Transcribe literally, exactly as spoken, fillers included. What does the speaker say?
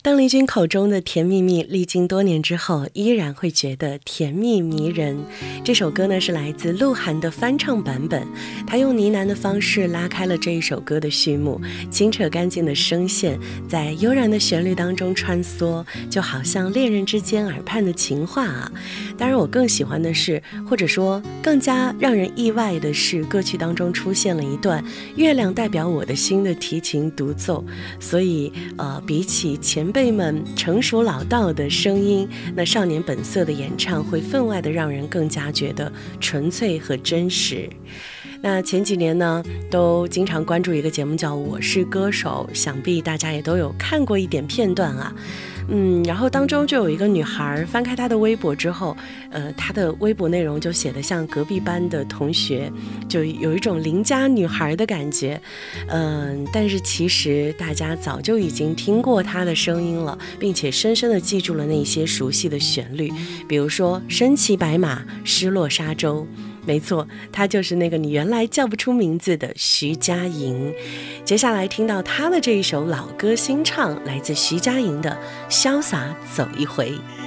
邓丽君口中的甜蜜蜜，历经多年之后依然会觉得甜蜜迷人。这首歌呢是来自鹿晗的翻唱版本，他用呢喃的方式拉开了这一首歌的序幕，清澈干净的声线在悠然的旋律当中穿梭，就好像恋人之间耳畔的情话啊。当然我更喜欢的是，或者说更加让人意外的是，歌曲当中出现了一段月亮代表我的心的提琴独奏。所以呃，比起前辈们成熟老道的声音，那少年本色的演唱会分外的让人更加觉得纯粹和真实。那前几年呢，都经常关注一个节目叫《我是歌手》，想必大家也都有看过一点片段啊。嗯，然后当中就有一个女孩翻开她的微博之后，呃，她的微博内容就写得像隔壁班的同学，就有一种邻家女孩的感觉。嗯、呃，但是其实大家早就已经听过她的声音了，并且深深地记住了那些熟悉的旋律，比如说身骑白马，失落沙洲。没错，她就是那个你原来叫不出名字的徐佳莹。接下来听到她的这一首老歌新唱，来自徐佳莹的《潇洒走一回》。